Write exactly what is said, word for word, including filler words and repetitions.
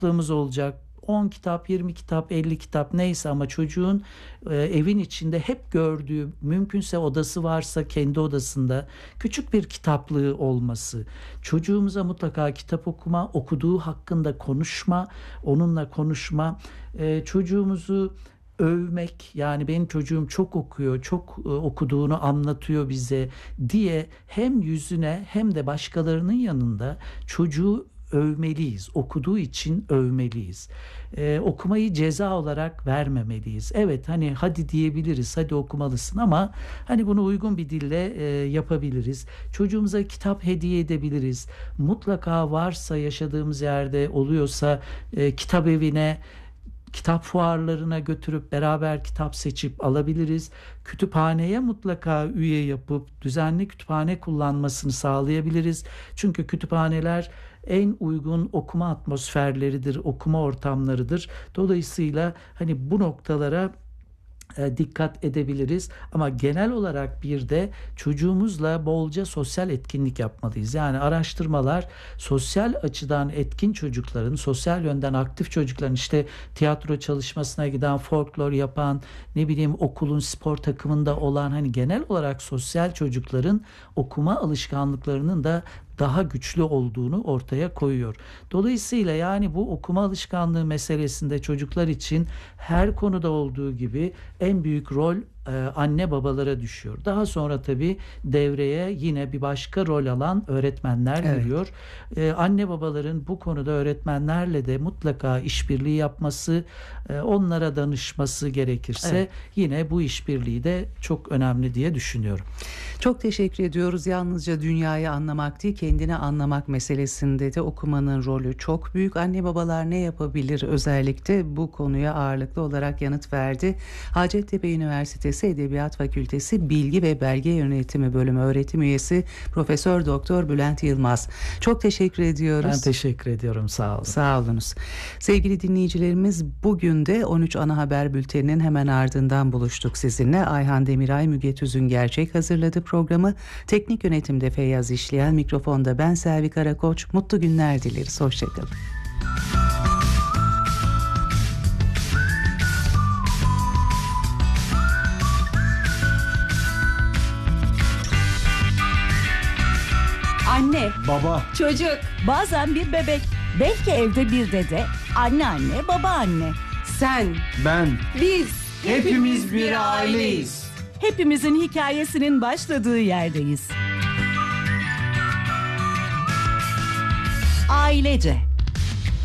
kitaplığımız olacak. on kitap, yirmi kitap, elli kitap neyse ama çocuğun e, evin içinde hep gördüğü, mümkünse odası varsa kendi odasında küçük bir kitaplığı olması. Çocuğumuza mutlaka kitap okuma, okuduğu hakkında konuşma, onunla konuşma, e, çocuğumuzu övmek, yani benim çocuğum çok okuyor, çok e, okuduğunu anlatıyor bize diye hem yüzüne hem de başkalarının yanında çocuğu övmeliyiz. Okuduğu için övmeliyiz. Ee, okumayı ceza olarak vermemeliyiz. Evet, hani hadi diyebiliriz, hadi okumalısın, ama hani bunu uygun bir dille e, yapabiliriz. Çocuğumuza kitap hediye edebiliriz. Mutlaka varsa, yaşadığımız yerde oluyorsa e, kitap evine, kitap fuarlarına götürüp beraber kitap seçip alabiliriz. Kütüphaneye mutlaka üye yapıp düzenli kütüphane kullanmasını sağlayabiliriz. Çünkü kütüphaneler en uygun okuma atmosferleridir, okuma ortamlarıdır. Dolayısıyla hani bu noktalara dikkat edebiliriz, ama genel olarak bir de çocuğumuzla bolca sosyal etkinlik yapmalıyız. Yani araştırmalar sosyal açıdan etkin çocukların, sosyal yönden aktif çocukların, işte tiyatro çalışmasına giden, folklor yapan, ne bileyim okulun spor takımında olan, hani genel olarak sosyal çocukların okuma alışkanlıklarının da daha güçlü olduğunu ortaya koyuyor. Dolayısıyla yani bu okuma alışkanlığı meselesinde çocuklar için her konuda olduğu gibi en büyük rol e, anne babalara düşüyor. Daha sonra tabii devreye yine bir başka rol alan öğretmenler Evet. giriyor. E, anne babaların bu konuda öğretmenlerle de mutlaka işbirliği yapması, e, onlara danışması gerekirse Evet. yine bu işbirliği de çok önemli diye düşünüyorum. Çok teşekkür ediyoruz. Yalnızca dünyayı anlamak değil, kendini anlamak meselesinde de okumanın rolü çok büyük. Anne babalar ne yapabilir, özellikle bu konuya ağırlıklı olarak yanıt verdi. Hacettepe Üniversitesi Edebiyat Fakültesi Bilgi ve Belge Yönetimi Bölümü öğretim üyesi Profesör Doktor Bülent Yılmaz. Çok teşekkür ediyoruz. Ben teşekkür ediyorum. Sağ olun. Sağ olunuz. Sevgili dinleyicilerimiz, bugün de on üç Ana Haber Bülteni'nin hemen ardından buluştuk sizinle. Ayhan Demiray, Müge Tüzün Gerçek hazırladı programı. Teknik yönetimde Feyyaz İşleyen, mikrofonda ben Selvi Karakoç. Mutlu günler dileriz. Hoşçakalın. Anne, Baba, çocuk, bazen bir bebek, belki evde bir dede, anneanne, babaanne. Sen, ben, biz, hepimiz bir aileyiz. hepimizin hikayesinin başladığı yerdeyiz. Ailece.